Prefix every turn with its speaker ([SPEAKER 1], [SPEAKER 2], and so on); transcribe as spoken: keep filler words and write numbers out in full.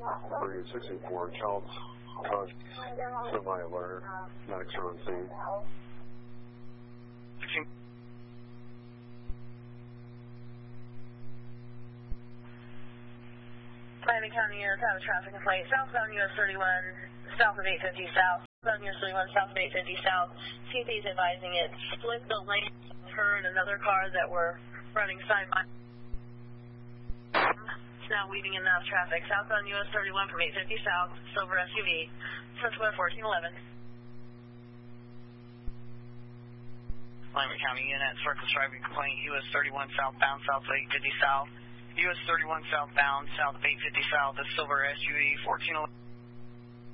[SPEAKER 1] three sixty-four, Charles, uh, semi-alert, medics are on scene.
[SPEAKER 2] Miami County units have a traffic complaint. Southbound U S thirty-one, south of eight fifty south. Southbound U S thirty-one, south of eight fifty south. C P is advising it split the lane with her and another car that were running side by. It's now weaving in and out of traffic. Southbound U S thirty-one from eight fifty south, silver S U V, Sentinel fourteen eleven.
[SPEAKER 3] Miami County unit, surface driving complaint, U S thirty-one southbound, south of eight fifty south. U S thirty-one southbound, south of eight fifty south, the silver S U V fourteen eleven.